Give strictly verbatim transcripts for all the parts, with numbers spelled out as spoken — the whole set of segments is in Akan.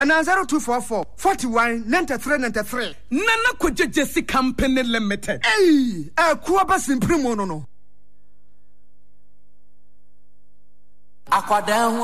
And zero two four four forty-one ninety-three ninety-three. Nana Koje Jesse Company Limited. Hey, a kuaba simprimo no no. Ghana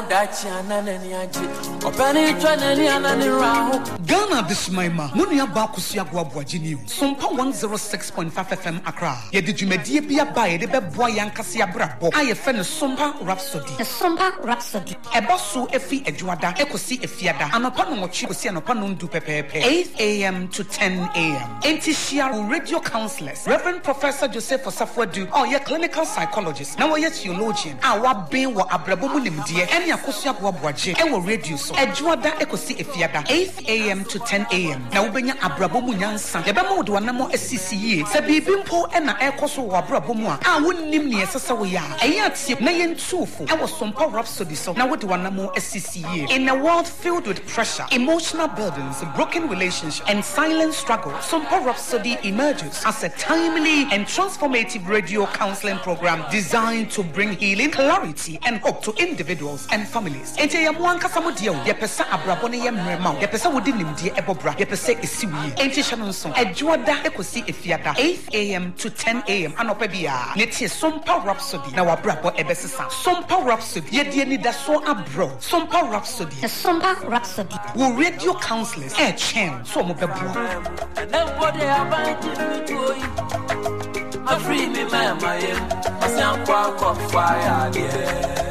this Maima, Munia Bakusia Guabuaji News. Sompa one oh six point five F M Accra. Ye did you media be a buy the Beboyan Cassia Brabo. I offend a Sompa Rhapsody. A Sompa Rhapsody. A basso Effie Edwada, Ecosi Efiada, and upon what you see and upon do pepe. eight a.m. to ten a.m. Antishia radio counselors. Reverend Professor Joseph Osafwedu, or your clinical psychologist. Now, yes, theologian. Our being what Abrabo. Any akosia boaboaje e wo radio so Edwada Ekosi Efiada eight a.m. to ten a.m. na wobenya abrabo mu nyansa ye be ma wode wanamo asisi ye se bibi mpo e na ekoso wo abrabo mu a a wonnim ne yesesa wo ya eya atie na ye ntufo e wo Sompa Rhapsody so na wode wanamo asisi ye. In a world filled with pressure, emotional burdens, broken relationships and silent struggle, Sompa Rhapsody emerges as a timely and transformative radio counseling program designed to bring healing, clarity and hope to individuals and families. Ente ya mwanka samudia ye pesa abrabone ye mrema ye pesa wodi nimdie ebobra ye pesa esiwie ente shanonso Edwada Ekosi Efiada eight a.m. to ten a.m. anope bia netie Sompa Rhapsody na wabrabo ebesesa Sompa Rhapsody ye die ni daso abro Sompa Rhapsody a Sompa Rhapsody wo radio counselors e chen so mo bebo nobody abandon me to you I free me mama yem asan kwa kwa fire yeah.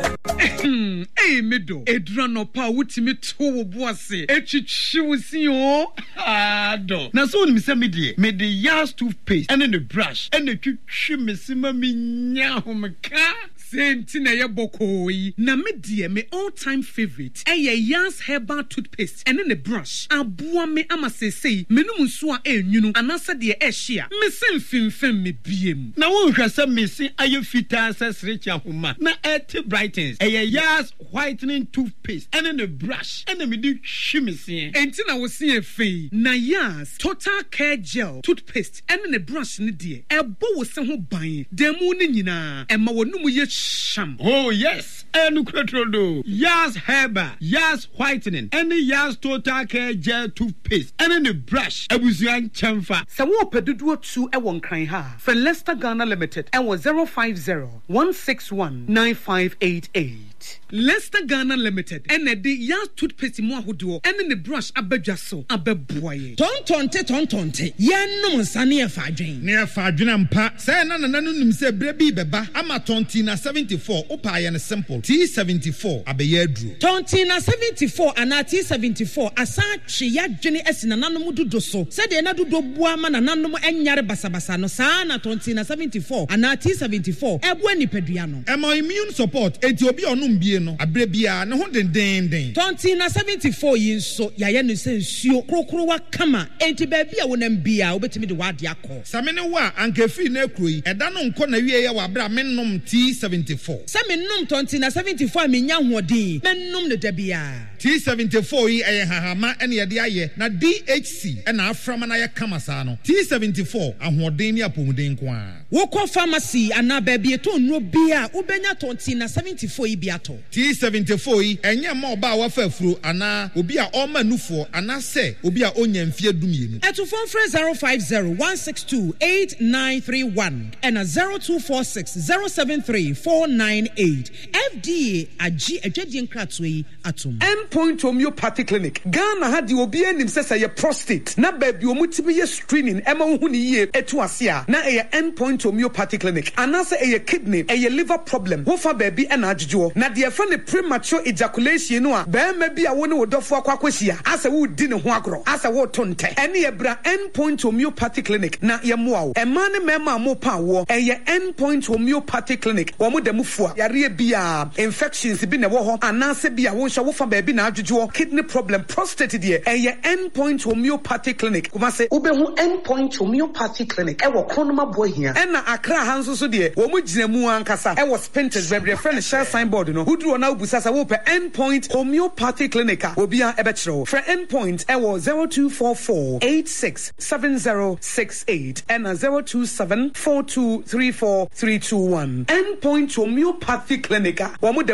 Hey, middle. Edrano pa wutimi to boase. Echichi wusi o. Ah, do. Na so ni se me die. Me the Yas toothpaste and then the brush and the chichi me sima mi nya ho me ka. Senti na ye bokoi. Na me die me all time favorite. Eye Yas herbal toothpaste and then the brush. Abua me ama se sei. Me no nso a enwunu anasa de e hia. Me sem fimfem me biem. Na wo hwa se me se aye fita sesrecha homa. Na et brightens. Eye Yas whitening toothpaste and then the brush and then me do shimisi. Enti na wo se afei. Na Yas total care gel toothpaste and then the brush ni die. Ebo wo se ho ban. Demu ni nyina. Ema wo numu ye sham. Oh yes. Enu kretrodo. Yas herbal, Yas whitening and the Yas total care gel toothpaste and then the brush. Ebusuan chamfa. Se wo peduduo two e won kran ha. For Leicester Ghana Limited and was zero five zero one six one nine five eight eight. Leicester Ghana Limited and the Yas toothpaste mo ahodo and the brush abadwa so abeboye. Tontonte tontonte. Yenum nsane e fadwen. Ne e fadwen ampa. Say na na nanu nim se brebi beba ama tontina seventy-four opa ye ne simple. T seventy-four abeye adru. Tontina seventy-four ana T seventy-four asa twe yadwene asina nanom dodo so. Se de na dodo bua ma na nanom enyare basabasa no sa na tontina seventy-four ana T seventy-four ebo anipadua no. E mo immune support enti obi onum bie no abrebia ne ho den den den. Tontina seventy-four yin so ya ye no se nsuo krokro wa kama enti ba bia wonam bia obetimi de wade akọ. Samene wa ankefi na ekroyi eda no nko na wie ye wa bra mennom T seventy-four. Se mennom tontina seventy-four me nya hodin mennom ne da bia. T seventy-four yi eye hahama ene ye de aye na D H C ena aframa na ye kama sa no. T seventy-four ahoden ni apomuden ko a. Woko pharmacy ana ba bia to nro bia ubenya tontina seventy-four yi bia to. T seventy-four yi enye ma oba wa fafuro ana obi a o manufo ana se obi a onya mfie dumienu. Eto phone free zero five zero one six two eight nine three one and a zero two four six zero seven three four nine eight. F D A agi adwadi nkratwe atom. Endpoint Homeopathy Clinic. Ghana had the obi enim se say prostate. Na baby omutibi ye screening ema hu ni ye etu ase a. Na e Endpoint Homeopathy Clinic. Anase e kidney, e liver problem. Wo fa baby e na adjujo. Na de friend the premature ejaculation no a be ma bi a wo ne wodofo akwakwahia asa wo di ne ho agro asa wo tonte ene ye bra Endpoint Homeopathy Clinic na ye moa wo e ma ne mema mo pa wo e ye Endpoint Homeopathy Clinic wo mo dem fua yare bia infections bi ne wo ho anase bia wo hwa wo fa ba bi na adwojo kidney problem prostate de e ye Endpoint Homeopathy Clinic kuma se wo be hu Endpoint Homeopathy Clinic e wo kronoma boy hia e na Accra hanso so de wo mo gina mu ankasa e wo Spintex bebre friend share signboard no uduro na ubusasa wo pe Endpoint Homeopathy Clinic obia ebechro for Endpoint e wo zero two four four eight six seven zero six eight and zero two seven four two three four three two one. Endpoint Homeopathy Clinic wo mo